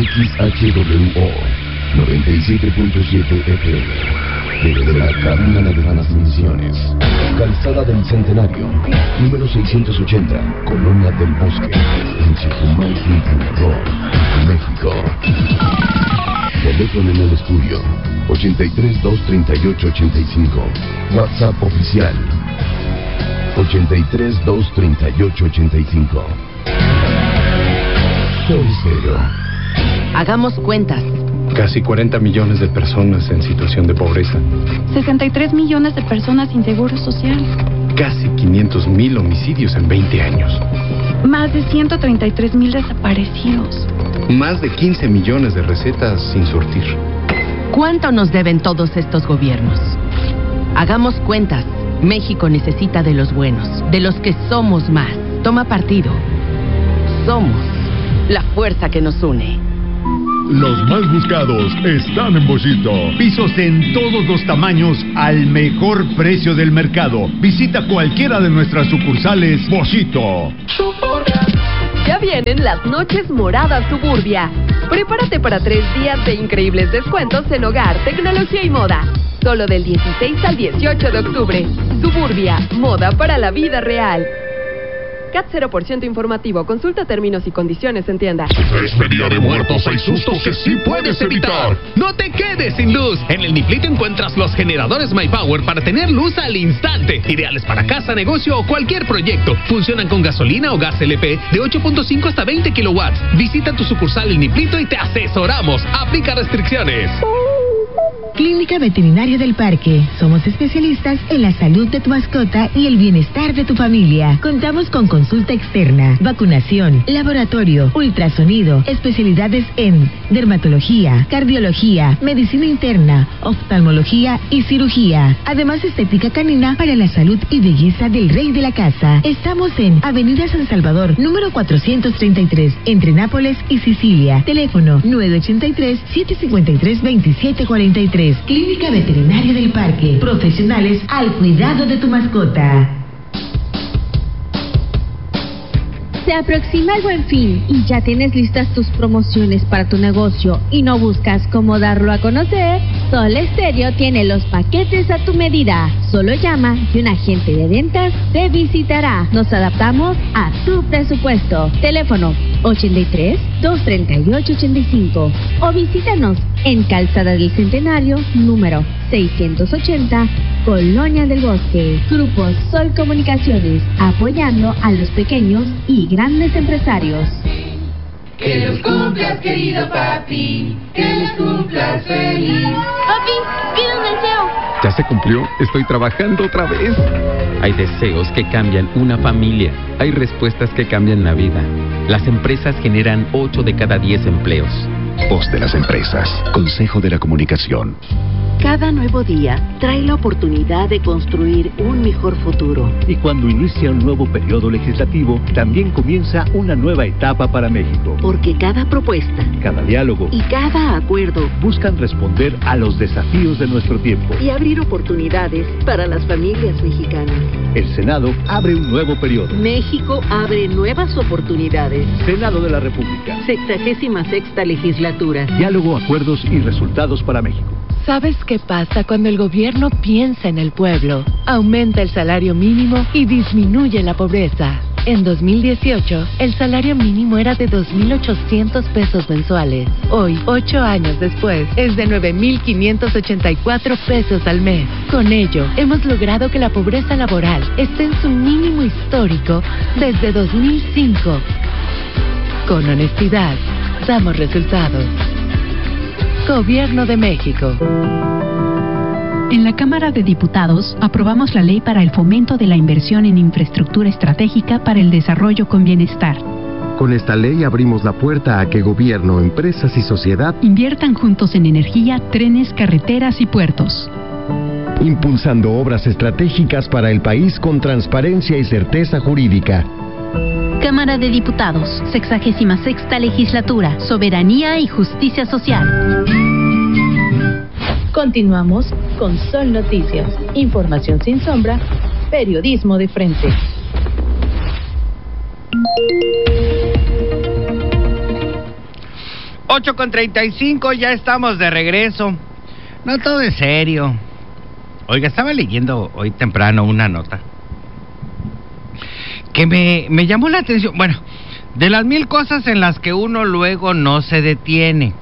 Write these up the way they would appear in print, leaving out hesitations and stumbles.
XHWO 97.7 FM. Desde la cabina de transmisiones, Calzada del Centenario, número 680, Colonia del Bosque, en Chetumal, Quintana Roo, México. Teléfono en el estudio 83 238 85. WhatsApp oficial 83 238 85. Soy Cero. Hagamos cuentas. Casi 40 millones de personas en situación de pobreza. 63 millones de personas sin seguro social. Casi 500,000 homicidios en 20 años. Más de 133,000 desaparecidos. Más de 15 millones de recetas sin surtir. ¿Cuánto nos deben todos estos gobiernos? Hagamos cuentas. México necesita de los buenos, de los que somos más. Toma partido. Somos la fuerza que nos une. Los más buscados están en Boschito. Pisos en todos los tamaños al mejor precio del mercado. Visita cualquiera de nuestras sucursales Boschito. Ya vienen las noches moradas Suburbia. Prepárate para 3 días de increíbles descuentos en hogar, tecnología y moda. Solo del 16 al 18 de octubre. Suburbia, moda para la vida real. CAT 0% informativo. Consulta términos y condiciones en tienda. Este Día de Muertos hay sustos que sí puedes evitar. No te quedes sin luz. En el Niplito encuentras los generadores MyPower para tener luz al instante. Ideales para casa, negocio o cualquier proyecto. Funcionan con gasolina o gas LP de 8.5 hasta 20 kilowatts. Visita tu sucursal El Niplito y te asesoramos. Aplica restricciones. Clínica Veterinaria del Parque. Somos especialistas en la salud de tu mascota y el bienestar de tu familia. Contamos con consulta externa, vacunación, laboratorio, ultrasonido, especialidades en dermatología, cardiología, medicina interna, oftalmología y cirugía. Además, estética canina para la salud y belleza del rey de la casa. Estamos en Avenida San Salvador, número 433, entre Nápoles y Sicilia. Teléfono 983-753-2743. Clínica Veterinaria del Parque. Profesionales al cuidado de tu mascota. Se aproxima el Buen Fin y ya tienes listas tus promociones para tu negocio y no buscas cómo darlo a conocer. Sol Estéreo tiene los paquetes a tu medida. Solo llama y un agente de ventas te visitará. Nos adaptamos a tu presupuesto. Teléfono 83-238-85 o visítanos en Calzada del Centenario, número 680, Colonia del Bosque. Grupo Sol Comunicaciones, apoyando a los pequeños y grandes empresarios. Que los cumplas, querido papi, que los cumplas feliz. Papi, pido un deseo. ¿Ya se cumplió? Estoy trabajando otra vez. Hay deseos que cambian una familia. Hay respuestas que cambian la vida. Las empresas generan 8 de cada 10 empleos. Voz de las empresas. Consejo de la Comunicación. Cada nuevo día trae la oportunidad de construir un mejor futuro. Y cuando inicia un nuevo periodo legislativo, también comienza una nueva etapa para México. Porque cada propuesta, cada diálogo y cada acuerdo buscan responder a los desafíos de nuestro tiempo y abrir oportunidades para las familias mexicanas. El Senado abre un nuevo periodo. México abre nuevas oportunidades. Senado de la República. 66ª legislatura. Diálogo, acuerdos y resultados para México. ¿Sabes qué pasa cuando el gobierno piensa en el pueblo? Aumenta el salario mínimo y disminuye la pobreza. En 2018, el salario mínimo era de 2,800 pesos mensuales. Hoy, 8 años después, es de 9,584 pesos al mes. Con ello, hemos logrado que la pobreza laboral esté en su mínimo histórico desde 2005. Con honestidad, damos resultados. Gobierno de México. En la Cámara de Diputados aprobamos la ley para el fomento de la inversión en infraestructura estratégica para el desarrollo con bienestar. Con esta ley abrimos la puerta a que gobierno, empresas y sociedad inviertan juntos en energía, trenes, carreteras y puertos. Impulsando obras estratégicas para el país con transparencia y certeza jurídica. Cámara de Diputados, 66ª Legislatura, Soberanía y Justicia Social. Continuamos con Sol Noticias, información sin sombra, periodismo de frente. 8:35, ya estamos de regreso. No todo es serio. Oiga, estaba leyendo hoy temprano una nota que me llamó la atención. Bueno, de las 1000 cosas en las que uno luego no se detiene.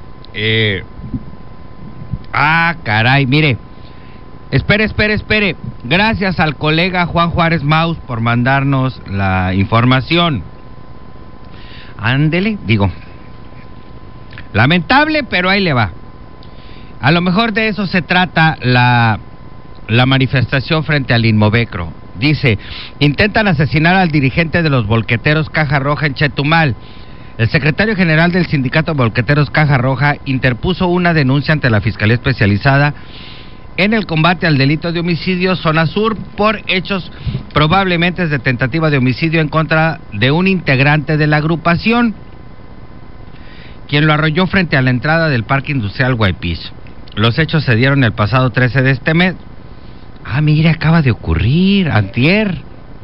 Caray, mire. Espere. Gracias al colega Juan Juárez Maus por mandarnos la información. Ándele, digo. Lamentable, pero ahí le va. A lo mejor de eso se trata la manifestación frente al Inmovecro. Dice, intentan asesinar al dirigente de los bolqueteros Caja Roja en Chetumal. El secretario general del sindicato Bolqueteros Caja Roja interpuso una denuncia ante la Fiscalía Especializada en el combate al delito de homicidio Zona Sur por hechos probablemente de tentativa de homicidio en contra de un integrante de la agrupación, quien lo arrolló frente a la entrada del Parque Industrial Guaypís. Los hechos se dieron el pasado 13 de este mes. Mire, acaba de ocurrir, antier,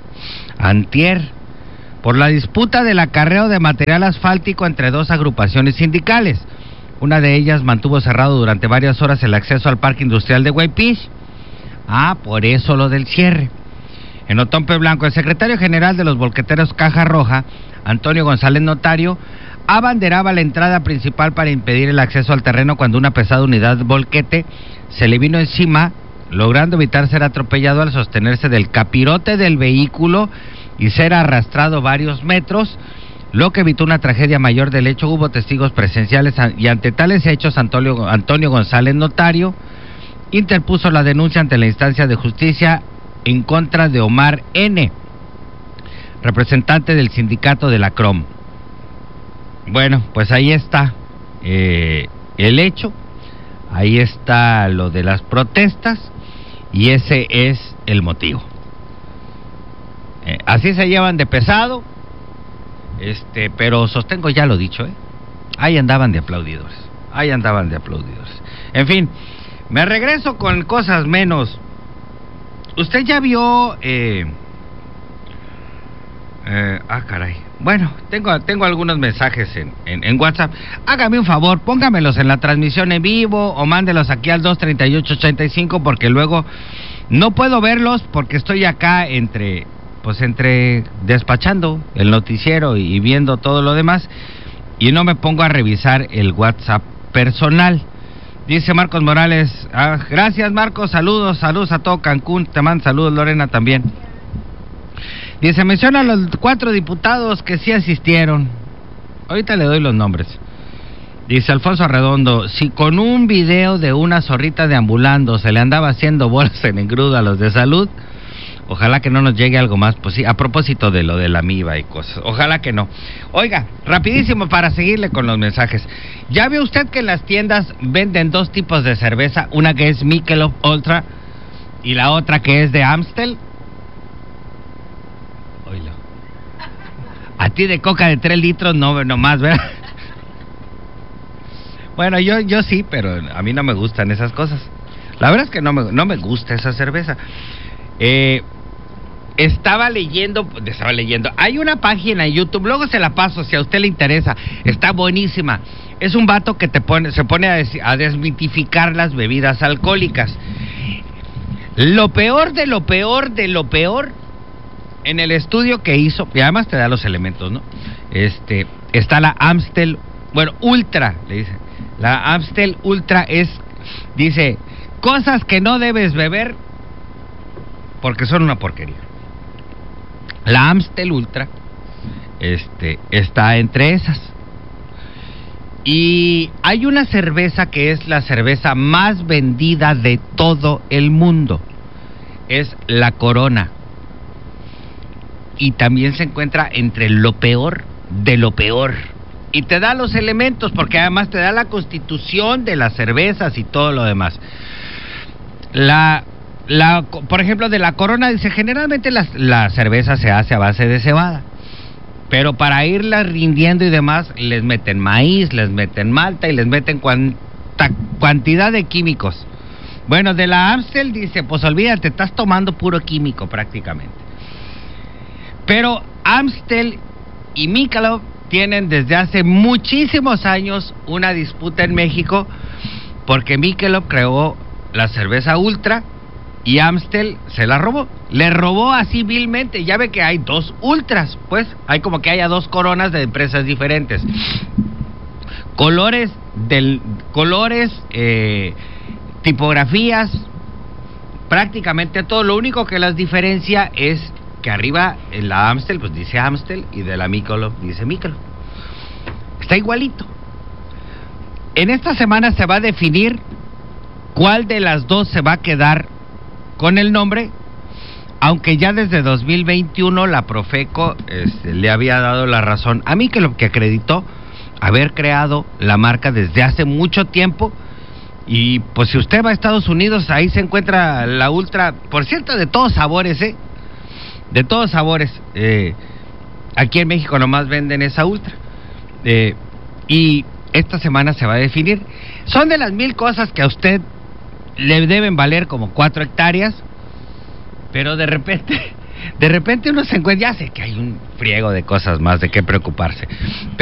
por la disputa del acarreo de material asfáltico entre dos agrupaciones sindicales. Una de ellas mantuvo cerrado durante varias horas el acceso al Parque Industrial de Guaypís. Por eso lo del cierre. En Otompe Blanco, el secretario general de los Bolqueteros Caja Roja, Antonio González Notario, abanderaba la entrada principal para impedir el acceso al terreno cuando una pesada unidad volquete se le vino encima, logrando evitar ser atropellado al sostenerse del capirote del vehículo y ser arrastrado varios metros, lo que evitó una tragedia mayor. Del hecho hubo testigos presenciales y ante tales hechos Antonio González Notario interpuso la denuncia ante la instancia de justicia en contra de Omar N., representante del sindicato de la CROM. Bueno, pues ahí está el hecho, ahí está lo de las protestas y ese es el motivo. Así se llevan de pesado, pero sostengo ya lo dicho, ahí andaban de aplaudidores. En fin, me regreso con cosas menos. Usted ya vio, caray. Bueno, tengo algunos mensajes en WhatsApp. Hágame un favor, póngamelos en la transmisión en vivo o mándelos aquí al 238-85 porque luego no puedo verlos porque estoy acá entre despachando el noticiero y viendo todo lo demás y no me pongo a revisar el WhatsApp personal. Dice Marcos Morales, gracias Marcos, saludos a todo Cancún, te mando saludos Lorena también. Dice, menciona a los 4 diputados que sí asistieron. Ahorita le doy los nombres. Dice Alfonso Arredondo, si con un video de una zorrita deambulando se le andaba haciendo bolas en engrudo a los de salud, ojalá que no nos llegue algo más, pues sí, a propósito de lo de la amiba y cosas, ojalá que no. Oiga, rapidísimo para seguirle con los mensajes. ¿Ya ve usted que en las tiendas venden 2 tipos de cerveza? Una que es Michelob Ultra y la otra que es de Amstel. A ti de coca de 3 litros no más, ¿verdad? Bueno, yo sí, pero a mí no me gustan esas cosas. La verdad es que no me gusta esa cerveza. Estaba leyendo. Hay una página en YouTube, luego se la paso si a usted le interesa. Está buenísima. Es un vato que se pone a desmitificar las bebidas alcohólicas. Lo peor de lo peor. En el estudio que hizo, y además te da los elementos, ¿no? Está la Amstel, Ultra, le dice. La Amstel Ultra dice, cosas que no debes beber porque son una porquería. La Amstel Ultra, está entre esas. Y hay una cerveza que es la cerveza más vendida de todo el mundo. Es la Corona. Y también se encuentra entre lo peor de lo peor. Y te da los elementos, porque además te da la constitución de las cervezas y todo lo demás. Por ejemplo, de la Corona, dice, generalmente la cerveza se hace a base de cebada. Pero para irla rindiendo y demás, les meten maíz, les meten malta y les meten cantidad de químicos. Bueno, de la Amstel dice, pues olvídate, estás tomando puro químico prácticamente. Pero Amstel y Michelob tienen desde hace muchísimos años una disputa en México porque Michelob creó la cerveza Ultra y Amstel se la robó. Le robó así vilmente. Ya ve que hay dos Ultras, pues hay como que haya dos Coronas de empresas diferentes. Colores, tipografías, prácticamente todo. Lo único que las diferencia es que arriba en la Amstel pues dice Amstel y de la Michelob dice Michelob. Está igualito. En esta semana se va a definir cuál de las dos se va a quedar con el nombre, aunque ya desde 2021 la Profeco le había dado la razón a Michelob, que acreditó haber creado la marca desde hace mucho tiempo. Y pues si usted va a Estados Unidos, ahí se encuentra la Ultra, por cierto, de todos sabores, de todos sabores. Aquí en México nomás venden esa Ultra. Y esta semana se va a definir. Son de las 1000 cosas que a usted le deben valer como 4 hectáreas, pero de repente uno se encuentra, ya sé que hay un friego de cosas más de qué preocuparse.